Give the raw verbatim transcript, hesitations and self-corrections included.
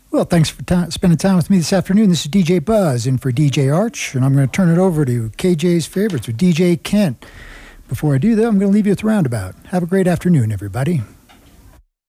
Well, thanks for ta- spending time with me this afternoon. This is D J Buzz in for D J Arch, and I'm going to turn it over to K J's favorites with D J Kent. Before I do that, I'm going to leave you with Roundabout. Have a great afternoon, everybody.